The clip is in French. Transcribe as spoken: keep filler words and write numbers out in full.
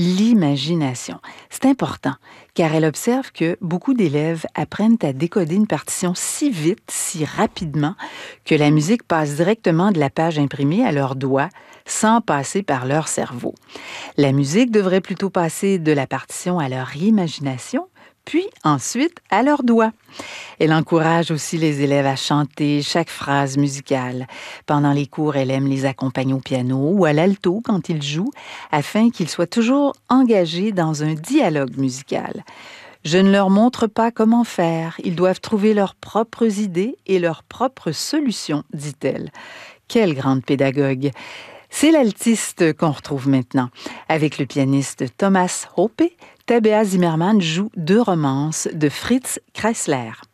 L'imagination. C'est important, car elle observe que beaucoup d'élèves apprennent à décoder une partition si vite, si rapidement, que la musique passe directement de la page imprimée à leurs doigts, sans passer par leur cerveau. La musique devrait plutôt passer de la partition à leur imagination, puis ensuite à leurs doigts. Elle encourage aussi les élèves à chanter chaque phrase musicale. Pendant les cours, elle aime les accompagner au piano ou à l'alto quand ils jouent, afin qu'ils soient toujours engagés dans un dialogue musical. Je ne leur montre pas comment faire. Ils doivent trouver leurs propres idées et leurs propres solutions, dit-elle. Quelle grande pédagogue! C'est l'altiste qu'on retrouve maintenant. Avec le pianiste Thomas Hoppe, Tabea Zimmermann joue deux romances de Fritz Kreisler.